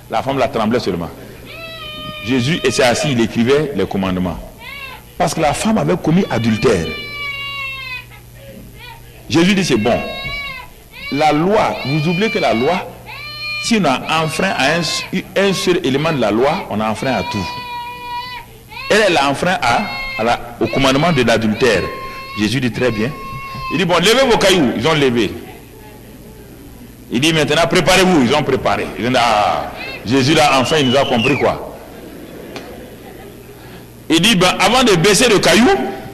La femme la tremblait seulement. Jésus était assis, il écrivait les commandements. Parce que la femme avait commis adultère. Jésus dit c'est bon. La loi, vous oubliez que la loi, si on a enfreint à un seul élément de la loi, on a enfreint à tout. Elle a enfreint au commandement de l'adultère. Jésus dit très bien. Il dit bon, levez vos cailloux. Ils ont levé. Il dit maintenant préparez-vous. Ils ont préparé. Ils ont dit, ah, Jésus là enfin il nous a compris quoi. Il dit ben, avant de baisser le caillou,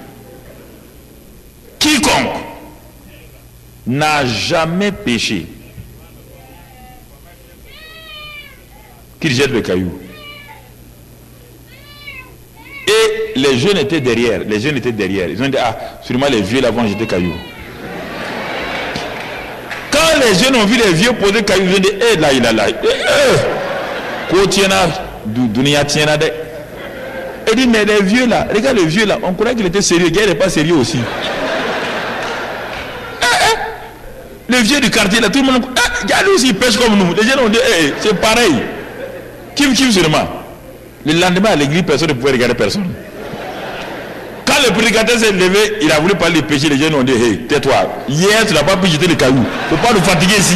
quiconque n'a jamais péché, qu'il jette le caillou. Et les jeunes étaient derrière. Ils ont dit ah, sûrement les vieux là vont jeter caillou. Quand les jeunes ont vu les vieux poser caillou, ils ont dit eh là il a là. Il dit mais les vieux là, regarde les vieux là, on croyait qu'il était sérieux, il n'est pas sérieux aussi. Les vieux du quartier là, tout le monde, regarde lui aussi il pêche comme nous. Les jeunes ont dit c'est pareil. Kim seulement. Le lendemain à l'église, personne ne pouvait regarder personne. Quand le prédicateur s'est levé, il a voulu parler de péché, les jeunes ont dit hey, tais-toi, hier tu n'as pas pu jeter le caillou, il ne faut pas nous fatiguer ici.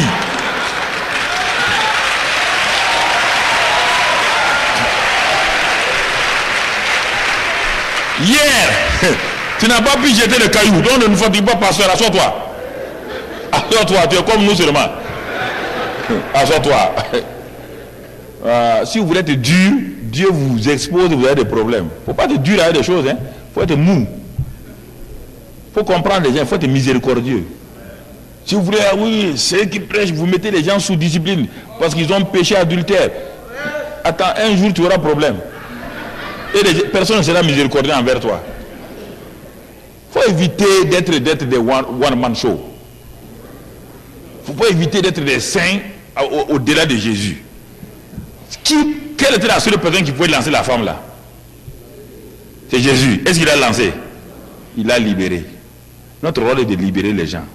Hier, tu n'as pas pu jeter le caillou, donc ne nous fatigue pas, pasteur, assois-toi. Assois-toi, tu es comme nous seulement. Assois-toi. Si vous voulez être dur, Dieu vous expose, vous avez des problèmes. Il ne faut pas être dur avec des choses, il faut être mou. Il faut comprendre les gens, il faut être miséricordieux. Si vous voulez, oui, ceux qui prêchent, vous mettez les gens sous discipline parce qu'ils ont péché adultère. Attends, un jour tu auras problème. Et personne ne sera miséricordieux envers toi. Il faut éviter d'être des one-man show. Il ne faut pas éviter d'être des saints au-delà de Jésus. Quelle était la seule personne qui pouvait lancer la femme là? C'est Jésus. Est-ce qu'il a lancé? Il a libéré. Notre rôle est de libérer les gens.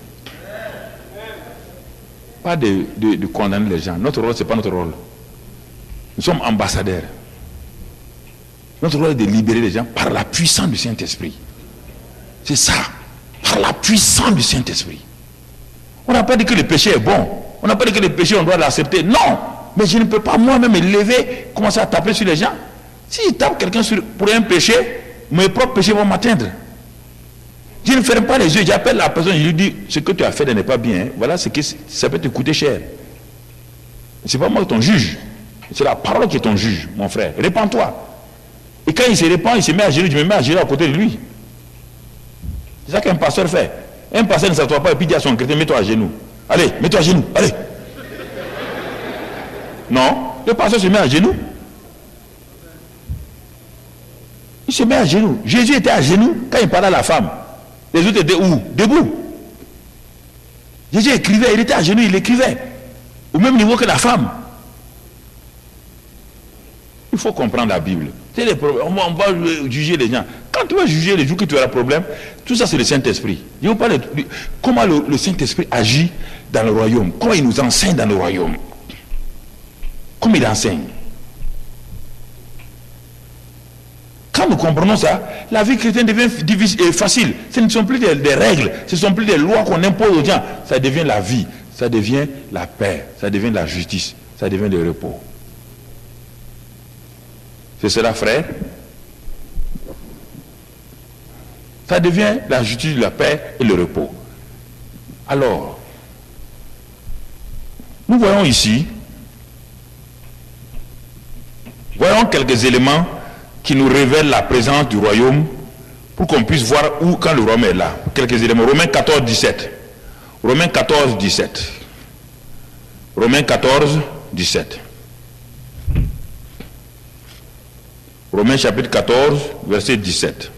Pas de condamner les gens. Notre rôle, ce n'est pas notre rôle. Nous sommes ambassadeurs. Notre rôle est de libérer les gens par la puissance du Saint-Esprit. C'est ça. Par la puissance du Saint-Esprit. On n'a pas dit que le péché est bon. On n'a pas dit que le péché, on doit l'accepter. Non. Mais je ne peux pas moi-même me lever, commencer à taper sur les gens. Si je tape quelqu'un pour un péché, mes propres péchés vont m'atteindre. Je ne ferme pas les yeux, j'appelle la personne, je lui dis, ce que tu as fait n'est pas bien. Voilà ce que ça peut te coûter cher. Ce n'est pas moi ton juge. C'est la parole qui est ton juge, mon frère. Répands-toi. Et quand il se répand, il se met à genoux, je me mets à genoux à côté de lui. C'est ça qu'un pasteur fait. Un pasteur ne s'assoit pas et puis dit à son chrétien, mets-toi à genoux. Allez, mets-toi à genoux, allez. Non, le pasteur se met à genoux. Il se met à genoux. Jésus était à genoux quand il parlait à la femme. Les autres étaient où? Debout. Jésus écrivait, il était à genoux, il écrivait. Au même niveau que la femme. Il faut comprendre la Bible. C'est les problèmes. On va juger les gens. Quand tu vas juger les jours que tu auras problème, tout ça c'est le Saint-Esprit. Je vous parle de comment le Saint-Esprit agit dans le royaume. Comment il nous enseigne dans le royaume. Comment il enseigne. Quand nous comprenons ça, la vie chrétienne devient facile. Ce ne sont plus des règles, ce ne sont plus des lois qu'on impose aux gens. Ça devient la vie, ça devient la paix, ça devient la justice, ça devient le repos. C'est cela, frère. Ça devient la justice, la paix et le repos. Alors, nous voyons ici, voyons quelques éléments qui nous révèlent la présence du royaume pour qu'on puisse voir où, quand le royaume est là. Quelques éléments. Romains 14, 17. Romains 14, 17. Romains 14, 17. Romains chapitre 14, verset 17.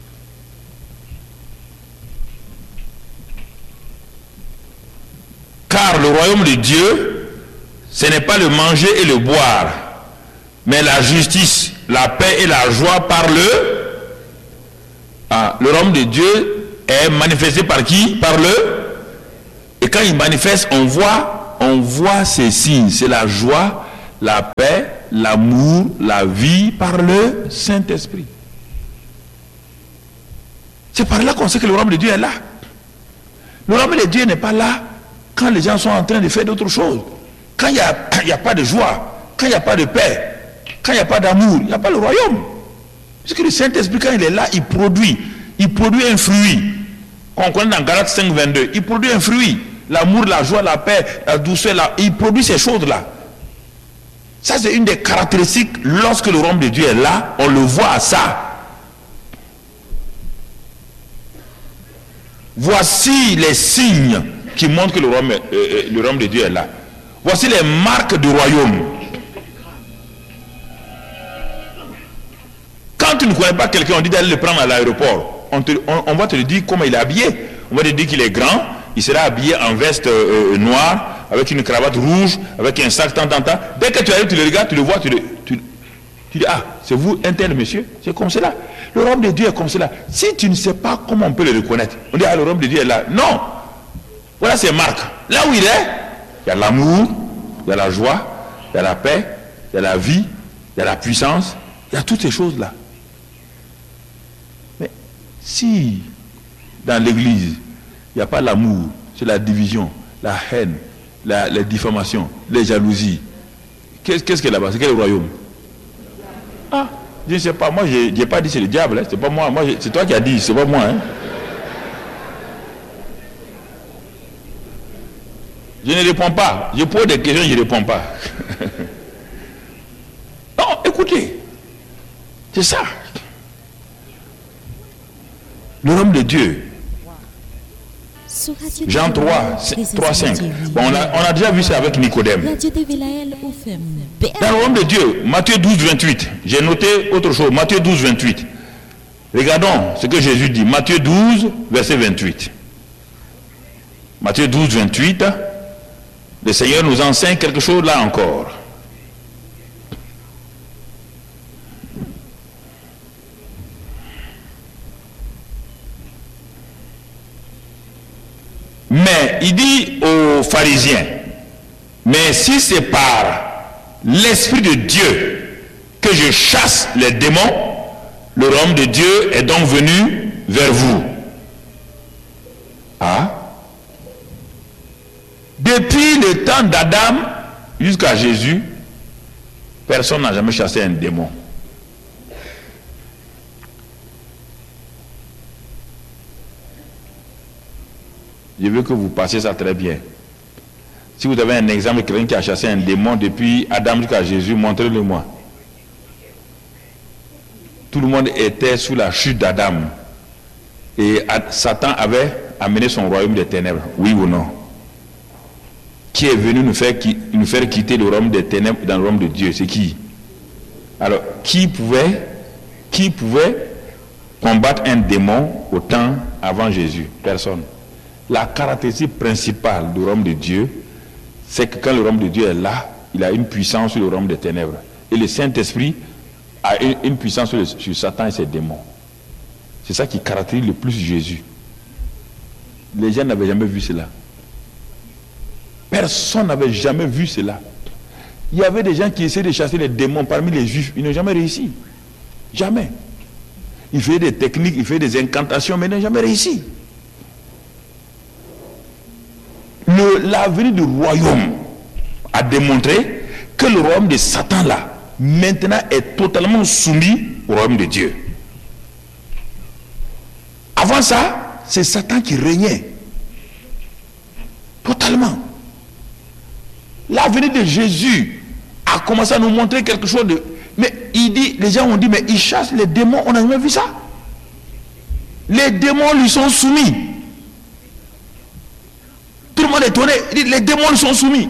Car le royaume de Dieu, ce n'est pas le manger et le boire, mais la justice, la paix et la joie par le royaume de Dieu est manifesté par qui? Par et quand il manifeste, on voit ces signes. C'est la joie, la paix, l'amour, la vie par le Saint-Esprit. C'est par là qu'on sait que le royaume de Dieu est là. Le royaume de Dieu n'est pas là quand les gens sont en train de faire d'autres choses. Quand il n'y a pas de joie, quand il n'y a pas de paix, quand il n'y a pas d'amour, il n'y a pas le royaume. Parce que le Saint-Esprit, quand il est là, il produit un fruit. Qu'on connaît dans Galates 5, 22. Il produit un fruit. L'amour, la joie, la paix, la douceur, il produit ces choses-là. Ça, c'est une des caractéristiques. Lorsque le royaume de Dieu est là, on le voit à ça. Voici les signes qui montrent que le royaume de Dieu est là. Voici les marques du royaume. Quand tu ne connais pas quelqu'un, on dit d'aller le prendre à l'aéroport. On va te dire comment il est habillé. On va te dire qu'il est grand. Il sera habillé en veste noire, avec une cravate rouge, avec un sac, tant. Dès que tu arrives, tu le regardes, tu le vois, tu dis, ah, c'est vous, un tel monsieur. C'est comme cela. Le royaume de Dieu est comme cela. Si tu ne sais pas comment on peut le reconnaître, on dit, ah, le royaume de Dieu est là. Non. Voilà ses marques. Là où il est, il y a l'amour, il y a la joie, il y a la paix, il y a la vie, il y a la puissance, il y a toutes ces choses-là. Mais si dans l'église, il n'y a pas l'amour, c'est la division, la haine, les diffamations, les jalousies, qu'est-ce qu'il y a là-bas? C'est quel royaume? Ah, je ne sais pas, moi je n'ai pas dit c'est le diable, hein. C'est pas moi, c'est toi qui as dit, c'est pas moi. Hein. Je ne réponds pas, je pose des questions, je ne réponds pas. Non, écoutez, c'est ça. Le royaume de Dieu. Jean 3, 5. Bon, on a déjà vu ça avec Nicodème. Dans le royaume de Dieu, Matthieu 12, 28. J'ai noté autre chose. Matthieu 12, 28. Regardons ce que Jésus dit. Matthieu 12, verset 28. Matthieu 12, 28. Le Seigneur nous enseigne quelque chose là encore. Mais il dit aux pharisiens, mais si c'est par l'Esprit de Dieu que je chasse les démons, le royaume de Dieu est donc venu vers vous. Ah? Depuis le temps d'Adam jusqu'à Jésus, personne n'a jamais chassé un démon. Je veux que vous passiez ça très bien. Si vous avez un exemple de quelqu'un qui a chassé un démon depuis Adam jusqu'à Jésus, montrez-le-moi. Tout le monde était sous la chute d'Adam. Et Satan avait amené son royaume des ténèbres. Oui ou non? Qui est venu nous faire quitter le royaume des ténèbres dans le royaume de Dieu? C'est qui? Alors, qui pouvait combattre un démon au temps avant Jésus? Personne. La caractéristique principale du royaume de Dieu, c'est que quand le royaume de Dieu est là, il a une puissance sur le royaume des ténèbres. Et le Saint-Esprit a une puissance sur Satan et ses démons. C'est ça qui caractérise le plus Jésus. Les gens n'avaient jamais vu cela. Personne n'avait jamais vu cela. Il y avait des gens qui essayaient de chasser les démons parmi les Juifs. Ils n'ont jamais réussi. Jamais. Ils faisaient des techniques, ils faisaient des incantations, mais ils n'ont jamais réussi. La venue du royaume a démontré que le royaume de Satan là, maintenant est totalement soumis au royaume de Dieu. Avant ça, c'est Satan qui régnait. Totalement. La venue de Jésus a commencé à nous montrer quelque chose de... Mais il dit, les gens ont dit, mais il chasse les démons, on n'a jamais vu ça. Les démons lui sont soumis. Tout le monde est étonné, il dit, les démons lui sont soumis.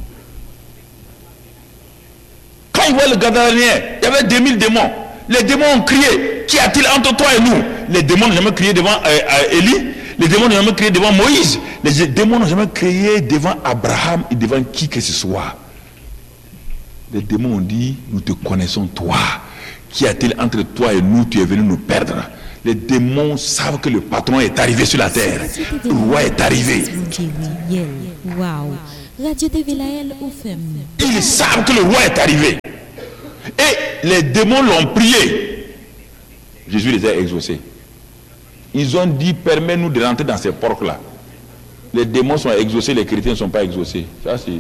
Quand il voit le Gadaréen, il y avait 2000 démons. Les démons ont crié, qu'y a-t-il entre toi et nous? Les démons n'ont jamais crié devant Élie. Les démons n'ont jamais crié devant Moïse. Les démons n'ont jamais crié devant Abraham et devant qui que ce soit. Les démons ont dit, nous te connaissons toi. Qu'y a-t-il entre toi et nous? Tu es venu nous perdre. Les démons savent que le patron est arrivé sur la terre. Le roi est arrivé. Wow. Radio TV Laël FM. Ils savent que le roi est arrivé. Et les démons l'ont prié. Jésus les a exaucés. Ils ont dit, permets-nous de rentrer dans ces portes-là. Les démons sont exaucés, les chrétiens ne sont pas exaucés. Ça, c'est...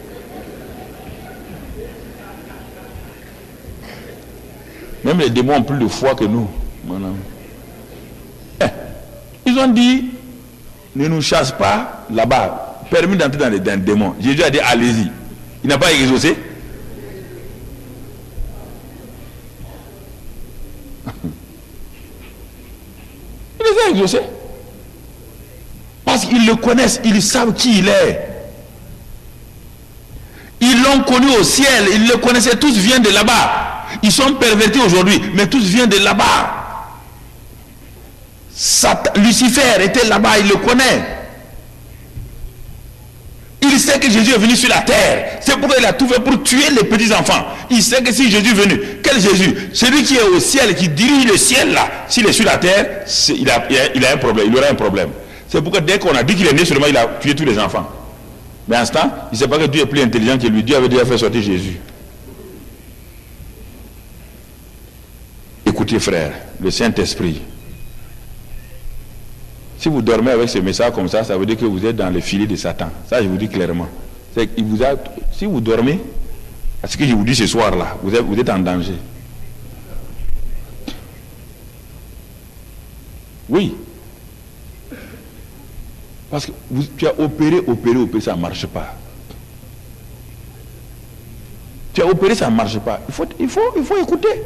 Même les démons ont plus de foi que nous. Ils ont dit, ne nous chasse pas là-bas. Permis d'entrer dans les démons. Jésus a dit, allez-y. Il n'a pas exaucé. Il les a exaucés. Parce qu'ils le connaissent, ils savent qui il est. Ils l'ont connu au ciel, ils le connaissaient, tous viennent de là-bas. Ils sont pervertis aujourd'hui, mais tous viennent de là-bas. Lucifer était là-bas, il le connaît. Il sait que Jésus est venu sur la terre. C'est pourquoi il a tout fait pour tuer les petits enfants. Il sait que si Jésus est venu, quel Jésus? Celui qui est au ciel, qui dirige le ciel là, s'il est sur la terre, il a un problème, il aura un problème. C'est pourquoi dès qu'on a dit qu'il est né seulement, il a tué tous les enfants. Mais à l'instant, il ne sait pas que Dieu est plus intelligent que lui. Dieu avait déjà fait sortir Jésus. Écoutez frère, le Saint-Esprit. Si vous dormez avec ce message comme ça veut dire que vous êtes dans le filet de Satan. Ça, je vous dis clairement. Si vous dormez, à ce que je vous dis ce soir-là, vous êtes en danger. Oui. Parce que tu as opéré, ça ne marche pas. Tu as opéré, ça ne marche pas. Il faut écouter.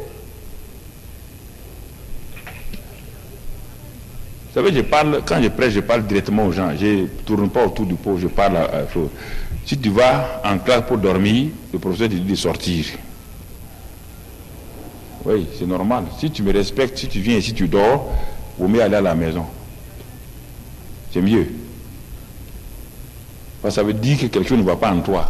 Vous savez, quand je prêche, je parle directement aux gens. Je ne tourne pas autour du pot, je parle à si tu vas en classe pour dormir, le professeur te dit de sortir. Oui, c'est normal. Si tu me respectes, si tu viens ici, tu dors, vaut mieux aller à la maison. C'est mieux. Parce que ça veut dire que quelque chose ne va pas en toi.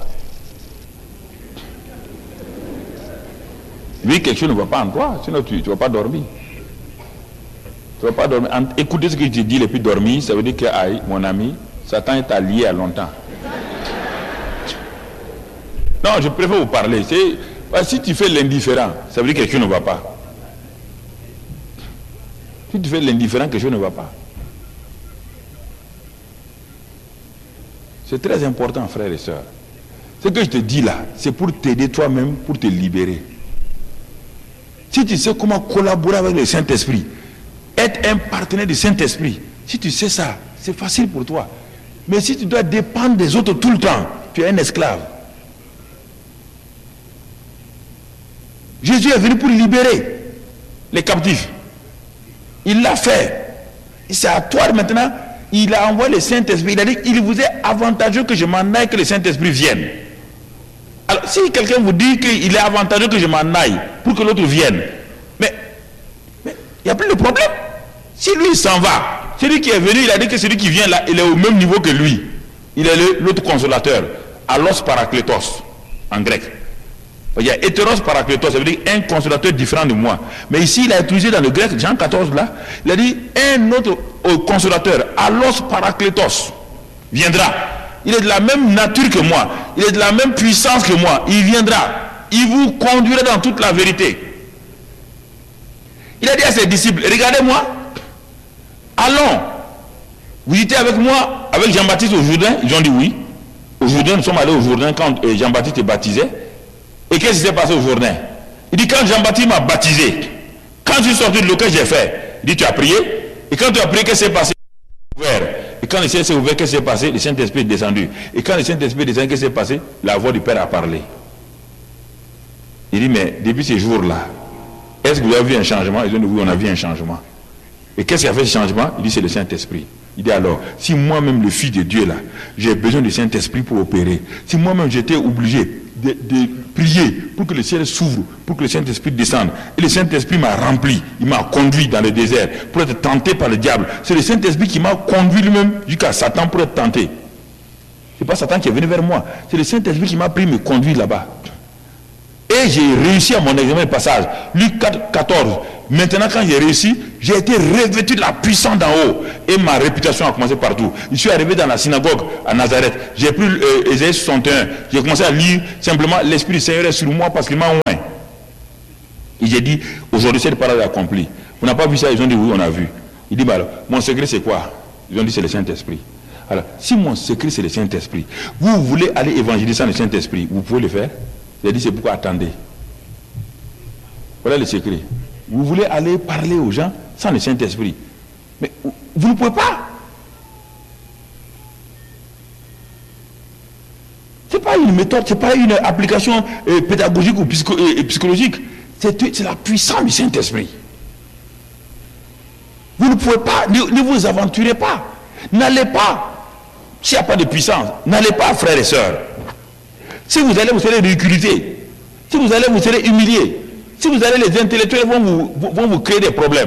Oui, quelque chose ne va pas en toi, sinon tu ne vas pas dormir. Tu ne vas pas dormir. Écoutez ce que je te dis, et puis dormir, ça veut dire que, aïe, mon ami, Satan est allié à longtemps. Non, je préfère vous parler. Si tu fais l'indifférent, ça veut dire que quelque chose ne va pas. Si tu fais l'indifférent, quelque chose ne va pas. C'est très important, frères et sœurs. Ce que je te dis là, c'est pour t'aider toi-même, pour te libérer. Si tu sais comment collaborer avec le Saint-Esprit, être un partenaire du Saint-Esprit, si tu sais ça, c'est facile pour toi. Mais si tu dois dépendre des autres tout le temps, tu es un esclave. Jésus est venu pour libérer les captifs. Il l'a fait. C'est à toi maintenant. Il a envoyé le Saint-Esprit. Il a dit qu'il vous est avantageux que je m'en aille, que le Saint-Esprit vienne. Alors, si quelqu'un vous dit qu'il est avantageux que je m'en aille pour que l'autre vienne, mais il n'y a plus de problème. Si lui il s'en va, celui qui est venu, il a dit que celui qui vient là, il est au même niveau que lui. Il est l'autre consolateur, allos parakletos, en grec. Il y a hétéros parakletos, ça veut dire un consolateur différent de moi. Mais ici, il a utilisé dans le grec, Jean 14 là, il a dit un autre consolateur, allos parakletos, viendra. Il est de la même nature que moi, il est de la même puissance que moi, il viendra, il vous conduira dans toute la vérité. Il a dit à ses disciples, regardez-moi, allons, vous étiez avec moi, avec Jean-Baptiste au Jourdain? Ils ont dit oui. Au Jourdain, nous sommes allés au Jourdain quand Jean-Baptiste est baptisé. Et qu'est-ce qui s'est passé au Jourdain? Il dit, quand Jean-Baptiste m'a baptisé, quand je suis sorti de l'eau, que j'ai fait? Il dit, tu as prié? Et quand tu as prié, qu'est-ce qui s'est passé? Et quand le ciel s'est ouvert, qu'est-ce qui s'est passé? Le Saint-Esprit est descendu. Et quand le Saint-Esprit est descendu, qu'est-ce qui s'est passé? La voix du Père a parlé. Il dit, mais depuis ces jours-là, est-ce que vous avez vu un changement? Ils ont dit, oui, on a vu un changement. Et qu'est-ce qui a fait ce changement? Il dit, c'est le Saint-Esprit. Il dit alors, si moi-même, le Fils de Dieu là, j'ai besoin du Saint-Esprit pour opérer, si moi-même j'étais obligé de prier pour que le ciel s'ouvre, pour que le Saint-Esprit descende, et le Saint-Esprit m'a rempli, il m'a conduit dans le désert pour être tenté par le diable, c'est le Saint-Esprit qui m'a conduit lui-même jusqu'à Satan pour être tenté. C'est pas Satan qui est venu vers moi, c'est le Saint-Esprit qui m'a pris me conduire là-bas. Et j'ai réussi à mon examen de passage. Luc 4, 14. Maintenant, quand j'ai réussi, j'ai été revêtu de la puissance d'en haut. Et ma réputation a commencé partout. Je suis arrivé dans la synagogue à Nazareth. J'ai pris Ésaïe 61. J'ai commencé à lire simplement l'Esprit du Seigneur est sur moi parce qu'il m'a oint. Et j'ai dit, aujourd'hui, cette parole est accomplie. On n'a pas vu ça? Ils ont dit, oui, on a vu. Il dit, bah alors, mon secret, c'est quoi? Ils ont dit, c'est le Saint-Esprit. Alors, si mon secret, c'est le Saint-Esprit, vous voulez aller évangéliser sans le Saint-Esprit, vous pouvez le faire? J'ai dit, c'est pourquoi attendez. Voilà le secret. Vous voulez aller parler aux gens sans le Saint-Esprit. Mais vous ne pouvez pas. Ce n'est pas une méthode, ce n'est pas une application pédagogique ou psychologique. C'est la puissance du Saint-Esprit. Vous ne pouvez pas, ne vous aventurez pas. N'allez pas. S'il n'y a pas de puissance, n'allez pas, frères et sœurs. Si vous allez, vous serez ridiculisés. Si vous allez, vous serez humiliés. Si vous allez, les intellectuels vont vous créer des problèmes.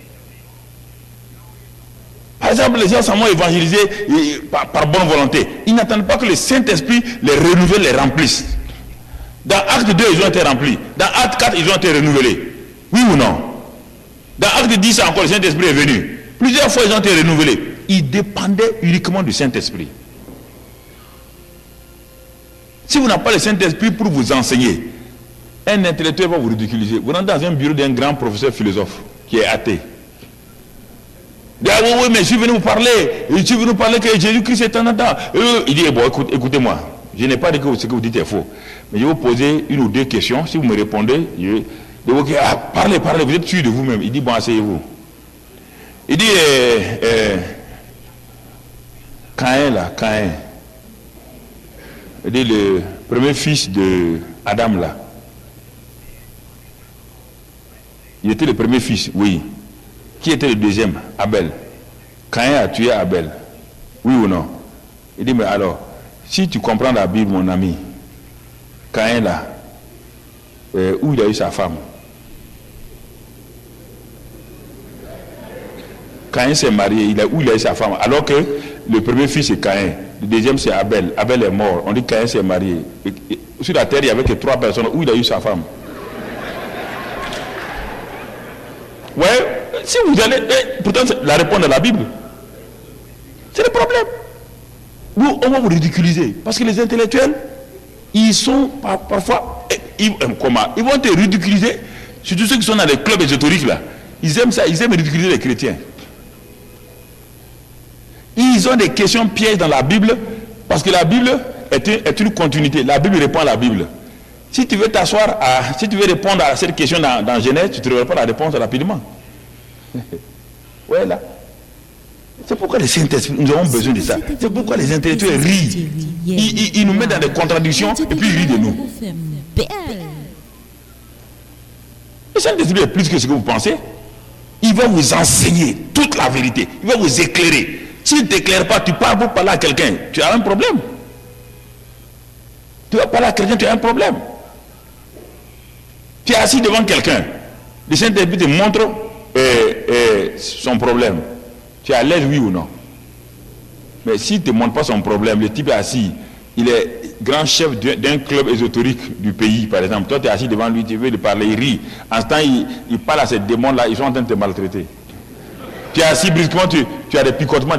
Par exemple, les gens sont évangélisés par bonne volonté. Ils n'attendent pas que le Saint-Esprit les renouvelle, les remplisse. Dans Acte 2, ils ont été remplis. Dans Acte 4, ils ont été renouvelés. Oui ou non? Dans Acte 10 encore, le Saint-Esprit est venu. Plusieurs fois, ils ont été renouvelés. Ils dépendaient uniquement du Saint-Esprit. Si vous n'avez pas le Saint-Esprit pour vous enseigner, un intellectuel va vous ridiculiser. Vous rentrez dans un bureau d'un grand professeur philosophe qui est athée. Il dit, ah oui, mais je suis venu vous parler. Je suis venu vous parler que Jésus-Christ est en temps. Il dit, bon, écoutez-moi. Je n'ai pas dit que ce que vous dites est faux. Mais je vais vous poser une ou deux questions. Si vous me répondez, je vais vous dire, ah, parlez, vous êtes sûr de vous-même. Il dit, bon, asseyez-vous. Il dit, Caïn. Il dit, le premier fils de Adam là. Il était le premier fils, oui. Qui était le deuxième? Abel. Caïn a tué Abel. Oui ou non? Il dit, mais alors, si tu comprends la Bible, mon ami, Caïn là, où il a eu sa femme? Caïn s'est marié, où il a eu sa femme? Alors que le premier fils c'est Caïn, le deuxième c'est Abel. Abel est mort, on dit Caïn s'est marié. Sur la terre, il n'y avait que 3 personnes. Où il a eu sa femme? Ouais, si vous allez, pourtant la réponse de la Bible, c'est le problème. On va vous ridiculiser. Parce que les intellectuels, ils sont parfois, ils vont te ridiculiser, surtout ceux qui sont dans les clubs ésotériques là. Ils aiment ça, ils aiment ridiculiser les chrétiens. Ils ont des questions pièges dans la Bible, parce que la Bible est une continuité. La Bible répond à la Bible. Si tu veux t'asseoir, si tu veux répondre à cette question dans Genèse, tu ne trouveras pas la réponse rapidement. Ouais, là. C'est pourquoi les Saint-Esprit, nous avons besoin de ça. C'est pourquoi les intellectuels rient. Ils nous mettent dans des contradictions et puis ils rient de nous. Le Saint-Esprit est plus que ce que vous pensez. Il va vous enseigner toute la vérité. Il va vous éclairer. S'il ne t'éclaire pas, tu parles pour parler à quelqu'un, tu as un problème. Tu vas parler à quelqu'un, tu as un problème. Tu es assis devant quelqu'un. Le Saint-Esprit te montre son problème. Tu es à l'aise, oui ou non? Mais s'il ne te montre pas son problème, le type est assis, il est grand chef d'un club ésotérique du pays, par exemple. Toi, tu es assis devant lui, tu veux lui parler, il rit. En ce temps, il parle à ces démons-là, ils sont en train de te maltraiter. Tu es assis brusquement, tu as des picotements.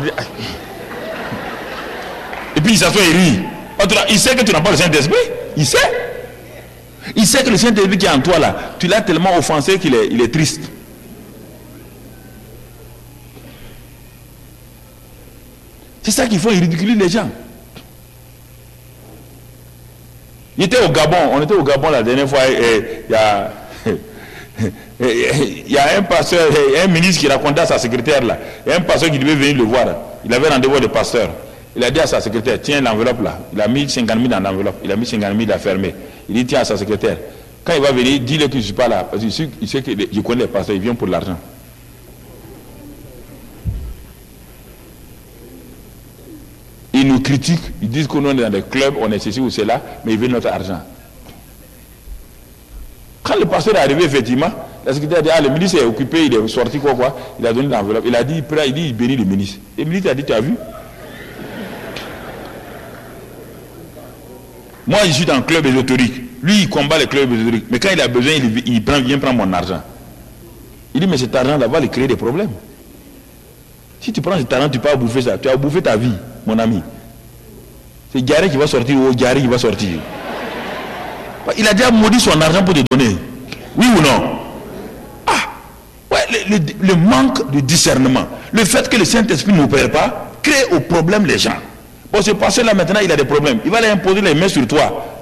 Et puis il s'assoit et rit. Il sait que tu n'as pas le Saint-Esprit. Il sait. Il sait que le Saint-Esprit qui est en toi là, tu l'as tellement offensé qu'il est triste. C'est ça qu'il faut, il ridiculise les gens. On était au Gabon la dernière fois, il y a un pasteur, un ministre qui racontait à sa secrétaire là, il y a un pasteur qui devait venir le voir. Il avait rendez-vous avec le pasteur. Il a dit à sa secrétaire, tiens l'enveloppe là. Il a mis 50 000 dans l'enveloppe. Il a mis 50 000, il a fermé. Il dit, tiens à sa secrétaire. Quand il va venir, dis-le que je ne suis pas là. Parce qu'il sait que je connais les pasteurs, ils viennent pour l'argent. Ils nous critiquent, ils disent qu'on est dans des clubs, on est ceci ou cela, mais ils veulent notre argent. Quand le pasteur est arrivé, effectivement, la secrétaire a dit, le ministre est occupé, il est sorti quoi, il a donné l'enveloppe. Il a dit, il bénit le ministre. Et le ministre a dit, tu as vu? Moi, je suis dans un club ésotérique. Lui, il combat les clubs ésotériques. Mais quand il a besoin, il vient prendre mon argent. Il dit, mais cet argent-là va lui créer des problèmes. Si tu prends cet argent, tu peux bouffer ça. Tu as bouffé ta vie, mon ami. C'est Gary qui va sortir ou Gary qui va sortir. Il a déjà maudit son argent pour te donner. Oui ou non? Ah, ouais, le manque de discernement. Le fait que le Saint-Esprit n'opère pas, crée au problème les gens. Bon, ce passé là maintenant, il a des problèmes. Il va aller imposer les mains sur toi.